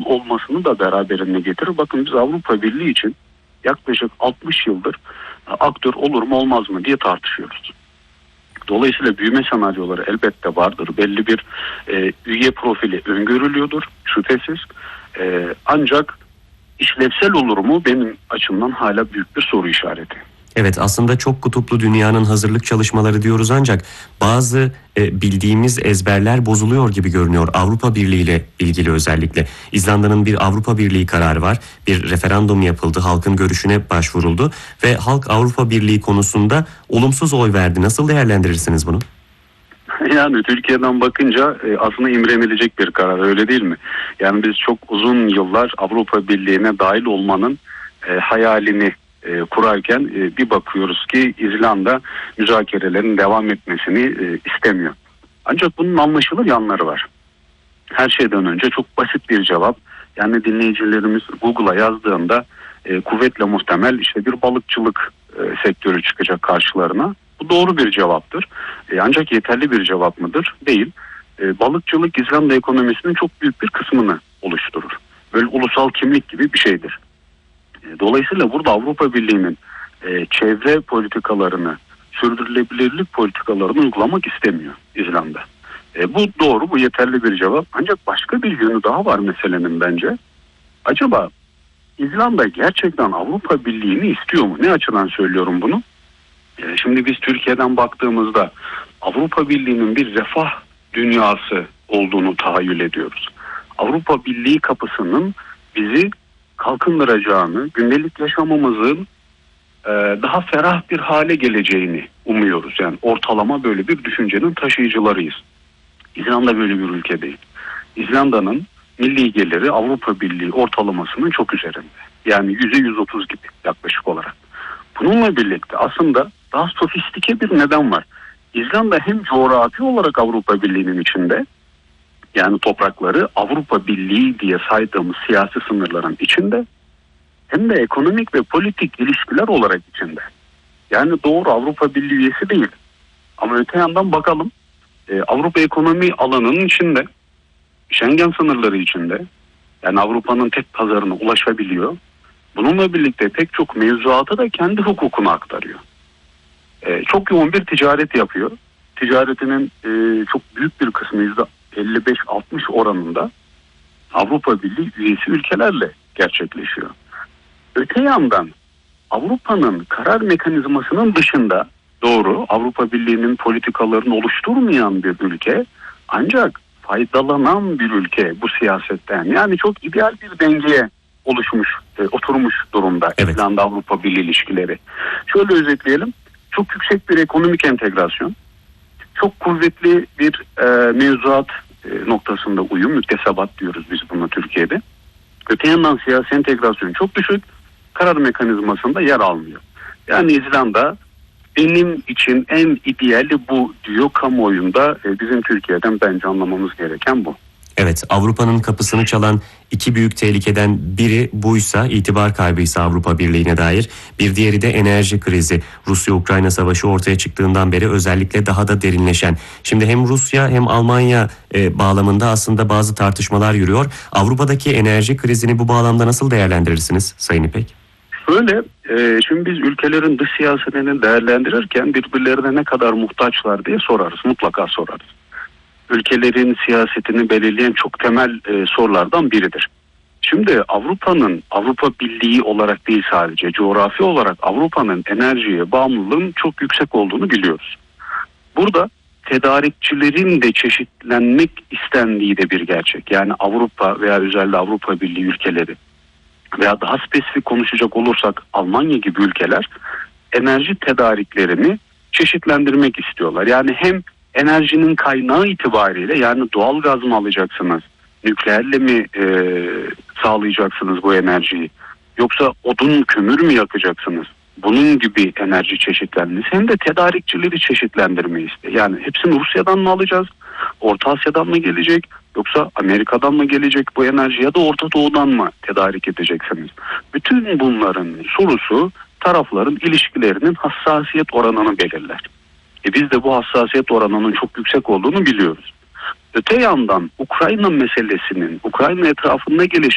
olmasını da beraberinde getirir. Bakın biz Avrupa Birliği için yaklaşık 60 yıldır aktör olur mu olmaz mı diye tartışıyoruz. Dolayısıyla büyüme senaryoları elbette vardır. Belli bir üye profili öngörülüyordur şüphesiz. Ancak işlevsel olur mu benim açımdan hala büyük bir soru işareti. Evet, aslında çok kutuplu dünyanın hazırlık çalışmaları diyoruz ancak bazı bildiğimiz ezberler bozuluyor gibi görünüyor Avrupa Birliği ile ilgili özellikle. İzlanda'nın bir Avrupa Birliği kararı var. Bir referandum yapıldı, halkın görüşüne başvuruldu ve halk Avrupa Birliği konusunda olumsuz oy verdi. Nasıl değerlendirirsiniz bunu? Yani Türkiye'den bakınca aslında imrenilecek bir karar, öyle değil mi? Yani biz çok uzun yıllar Avrupa Birliği'ne dahil olmanın hayalini kurarken bir bakıyoruz ki İzlanda müzakerelerin devam etmesini istemiyor. Ancak bunun anlaşılır yanları var. Her şeyden önce çok basit bir cevap. Yani dinleyicilerimiz Google'a yazdığında kuvvetle muhtemel işte bir balıkçılık sektörü çıkacak karşılarına. Bu doğru bir cevaptır. Ancak yeterli bir cevap mıdır? Değil. Balıkçılık İzlanda ekonomisinin çok büyük bir kısmını oluşturur. Böyle ulusal kimlik gibi bir şeydir. Dolayısıyla burada Avrupa Birliği'nin çevre politikalarını, sürdürülebilirlik politikalarını uygulamak istemiyor İzlanda. Bu doğru, bu yeterli bir cevap. Ancak başka bir yönü daha var meselenin bence. Acaba İzlanda gerçekten Avrupa Birliği'ni istiyor mu? Ne açıdan söylüyorum bunu? Şimdi biz Türkiye'den baktığımızda Avrupa Birliği'nin bir refah dünyası olduğunu tahayyül ediyoruz. Avrupa Birliği kapısının bizi kalkındıracağını, gündelik yaşamımızın daha ferah bir hale geleceğini umuyoruz. Yani ortalama böyle bir düşüncenin taşıyıcılarıyız. İzlanda böyle bir ülke değil. İzlanda'nın milli geliri Avrupa Birliği ortalamasının çok üzerinde. Yani %130 gibi yaklaşık olarak. Bununla birlikte aslında daha sofistike bir neden var. İzlanda hem coğrafi olarak Avrupa Birliği'nin içinde, yani toprakları Avrupa Birliği diye saydığımız siyasi sınırların içinde, hem de ekonomik ve politik ilişkiler olarak içinde. Yani doğru Avrupa Birliği üyesi değil. Ama öte yandan bakalım Avrupa ekonomi alanının içinde, Schengen sınırları içinde, yani Avrupa'nın tek pazarına ulaşabiliyor. Bununla birlikte pek çok mevzuatı da kendi hukukuna aktarıyor. Çok yoğun bir ticaret yapıyor. Ticaretinin çok büyük bir kısmı %55-60 oranında Avrupa Birliği üyesi ülkelerle gerçekleşiyor. Öte yandan Avrupa'nın karar mekanizmasının dışında doğru Avrupa Birliği'nin politikalarını oluşturmayan bir ülke, ancak faydalanan bir ülke bu siyasetten. Yani çok ideal bir dengeye oturmuş durumda evet. İzlanda Avrupa Birliği ilişkileri. Şöyle özetleyelim. Çok yüksek bir ekonomik entegrasyon, çok kuvvetli bir mevzuat noktasında uyum, müktesebat diyoruz biz buna Türkiye'de. Öte yandan siyasi entegrasyon çok düşük, karar mekanizmasında yer almıyor. Yani İzlanda benim için en ideali bu diyor kamuoyunda. Bizim Türkiye'den bence anlamamız gereken bu. Evet, Avrupa'nın kapısını çalan iki büyük tehlikeden biri buysa, itibar kaybıysa Avrupa Birliği'ne dair. Bir diğeri de enerji krizi. Rusya-Ukrayna savaşı ortaya çıktığından beri özellikle daha da derinleşen. Şimdi hem Rusya hem Almanya bağlamında aslında bazı tartışmalar yürüyor. Avrupa'daki enerji krizini bu bağlamda nasıl değerlendirirsiniz Sayın İpek? Öyle. Şimdi biz ülkelerin dış siyasetini değerlendirirken birbirlerine ne kadar muhtaçlar diye sorarız. Mutlaka sorarız. Ülkelerin siyasetini belirleyen çok temel sorulardan biridir. Şimdi Avrupa Birliği olarak değil, sadece coğrafi olarak Avrupa'nın enerjiye bağımlılığının çok yüksek olduğunu biliyoruz. Burada tedarikçilerin de çeşitlenmek istendiği de bir gerçek. Yani Avrupa veya özellikle Avrupa Birliği ülkeleri veya daha spesifik konuşacak olursak Almanya gibi ülkeler enerji tedariklerini çeşitlendirmek istiyorlar. Yani hem enerjinin kaynağı itibariyle, yani doğal gaz mı alacaksınız, nükleerle mi sağlayacaksınız bu enerjiyi, yoksa odun kömür mü yakacaksınız? Bunun gibi enerji çeşitlenmesi, hem de tedarikçileri çeşitlendirmeyi istiyor. Yani hepsini Rusya'dan mı alacağız, Orta Asya'dan mı gelecek, yoksa Amerika'dan mı gelecek bu enerji, ya da Orta Doğu'dan mı tedarik edeceksiniz? Bütün bunların sorusu tarafların ilişkilerinin hassasiyet oranını belirler. Biz de bu hassasiyet oranının çok yüksek olduğunu biliyoruz. Öte yandan Ukrayna meselesinin, Ukrayna etrafında gelişen